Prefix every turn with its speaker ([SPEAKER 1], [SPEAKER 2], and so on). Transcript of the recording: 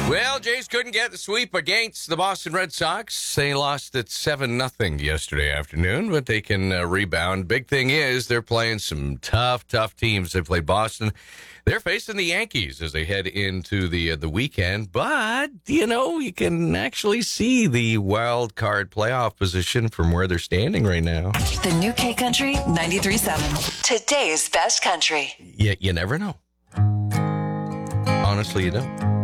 [SPEAKER 1] Well, Jays couldn't get the sweep against the Boston Red Sox. They lost at 7-0 yesterday afternoon, but they can rebound. Big thing is they're playing some tough teams. They played Boston. They're facing the Yankees as they head into the weekend. But, you can actually see the wild card playoff position from where they're standing right now.
[SPEAKER 2] The new K Country 93.7. Today's best country.
[SPEAKER 1] You never know. Honestly, you don't.